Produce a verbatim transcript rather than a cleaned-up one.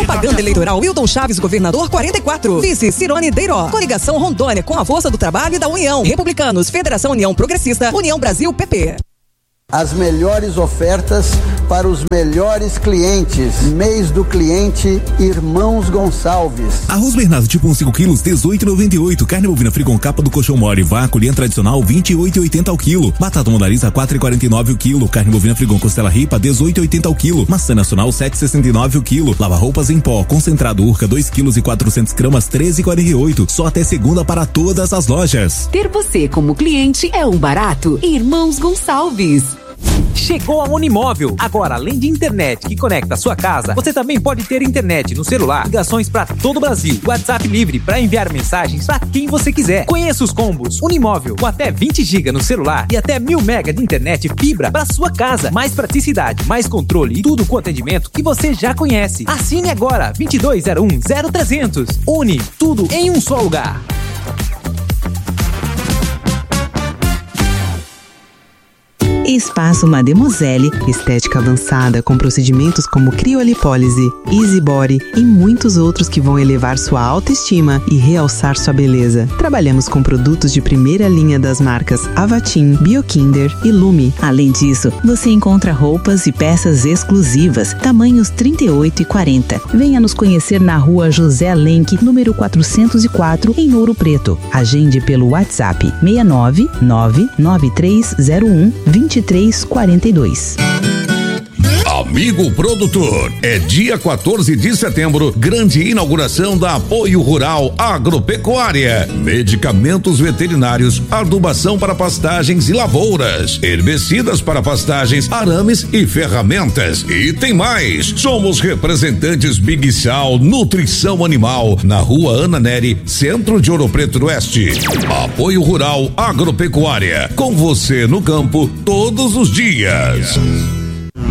Propaganda eleitoral Wildon Chaves, governador quarenta e quatro. Vice Cirone Deiró. Coligação Rondônia com a força do trabalho e da União. Republicanos, Federação União Progressista, União Brasil P P. As melhores ofertas para os melhores clientes. Mês do cliente Irmãos Gonçalves. Arroz Bernardo tipo um cinco quilos, dezoito e noventa e oito. Carne bovina Frigon capa do colchão mole, vácuo, linha tradicional, vinte e oito e oitenta ao quilo. Batata modariza, quatro e quarenta e nove o quilo. Carne bovina Frigon costela ripa, dezoito e oitenta ao quilo. Maçã nacional, sete e sessenta e nove o quilo. Lava roupas em pó, concentrado Urca, dois quilos e quatrocentas gramas, treze e quarenta e oito. Só até segunda para todas as lojas. Ter você como cliente é um barato. Irmãos Gonçalves. Chegou a Unimóvel. Agora, além de internet que conecta a sua casa, você também pode ter internet no celular, ligações para todo o Brasil, WhatsApp livre para enviar mensagens para quem você quiser. Conheça os combos Unimóvel, com até vinte gigas no celular e até mil mega de internet fibra para sua casa. Mais praticidade, mais controle e tudo com atendimento que você já conhece. Assine agora vinte e dois zero um zero trezentos. Uni, tudo em um só lugar. Espaço Mademoiselle, estética avançada com procedimentos como criolipólise, easy body e muitos outros que vão elevar sua autoestima e realçar sua beleza. Trabalhamos com produtos de primeira linha das marcas Avatim, Biokinder e Lume. Além disso, você encontra roupas e peças exclusivas, tamanhos trinta e oito e quarenta. Venha nos conhecer na rua José Lenk, número quatrocentos e quatro, em Ouro Preto. Agende pelo WhatsApp seis nove nove nove três zero um dois três quarenta e dois. Amigo produtor, é dia quatorze de setembro, grande inauguração da Apoio Rural Agropecuária. Medicamentos veterinários, adubação para pastagens e lavouras, herbicidas para pastagens, arames e ferramentas. E tem mais, somos representantes Big Sal Nutrição Animal, na rua Ana Neri, centro de Ouro Preto do Oeste. Apoio Rural Agropecuária, com você no campo todos os dias.